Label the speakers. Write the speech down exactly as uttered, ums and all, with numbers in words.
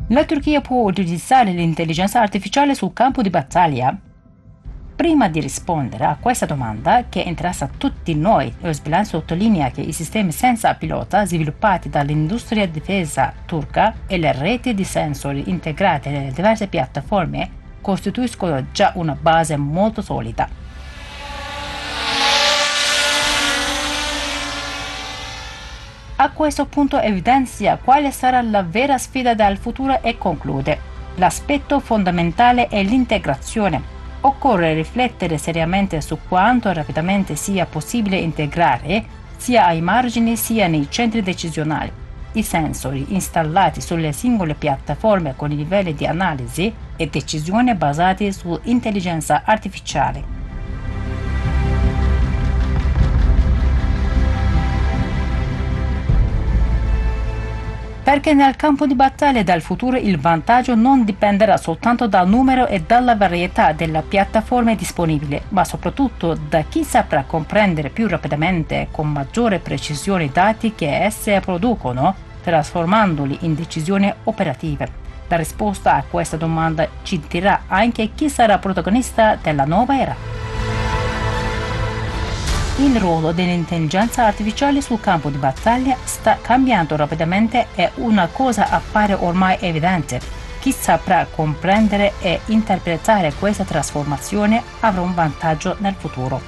Speaker 1: La Turchia può utilizzare l'intelligenza artificiale sul campo di battaglia? Prima di rispondere a questa domanda, che interessa tutti noi, lo sbilancio sottolinea che i sistemi senza pilota sviluppati dall'industria difesa turca e le reti di sensori integrate nelle diverse piattaforme costituiscono già una base molto solida. A questo punto evidenzia quale sarà la vera sfida del futuro e conclude: l'aspetto fondamentale è l'integrazione. Occorre riflettere seriamente su quanto rapidamente sia possibile integrare, sia ai margini sia nei centri decisionali, i sensori installati sulle singole piattaforme con i livelli di analisi e decisione basati su intelligenza artificiale. Perché nel campo di battaglia del futuro il vantaggio non dipenderà soltanto dal numero e dalla varietà delle piattaforme disponibili, ma soprattutto da chi saprà comprendere più rapidamente e con maggiore precisione i dati che esse producono, trasformandoli in decisioni operative. La risposta a questa domanda ci dirà anche chi sarà protagonista della nuova era. Il ruolo dell'intelligenza artificiale sul campo di battaglia sta cambiando rapidamente e una cosa appare ormai evidente: chi saprà comprendere e interpretare questa trasformazione avrà un vantaggio nel futuro.